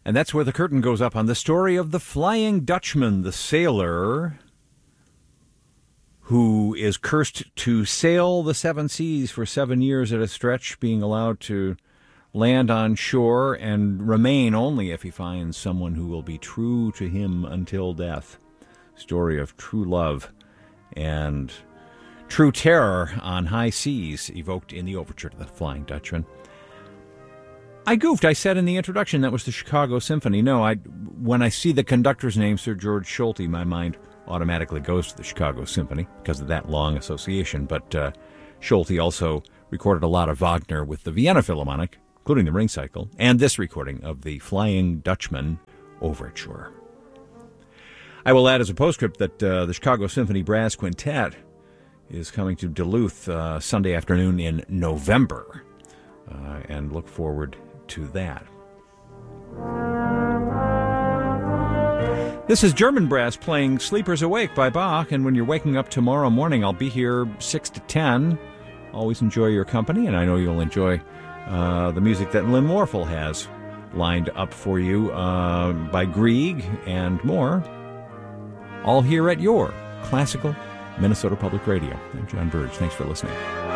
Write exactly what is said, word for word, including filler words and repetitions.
And that's where the curtain goes up on the story of the Flying Dutchman, the sailor who is cursed to sail the seven seas for seven years at a stretch, being allowed to land on shore and remain only if he finds someone who will be true to him until death. Story of true love and true terror on high seas, evoked in the overture to the Flying Dutchman. I goofed. I said in the introduction that was the Chicago Symphony. No, I, when I see the conductor's name, Sir George Solti, my mind automatically goes to the Chicago Symphony because of that long association. But uh, Solti also recorded a lot of Wagner with the Vienna Philharmonic, including the Ring Cycle, and this recording of the Flying Dutchman Overture. I will add as a postscript that uh, the Chicago Symphony Brass Quintet is coming to Duluth uh, Sunday afternoon in November, uh, and look forward to that. This is German Brass playing Sleepers Awake by Bach, and when you're waking up tomorrow morning, I'll be here six to ten. Always enjoy your company, and I know you'll enjoy uh, the music that Lynn Warfel has lined up for you uh, by Grieg and more, all here at your Classical Minnesota Public Radio. I'm John Burge. Thanks for listening.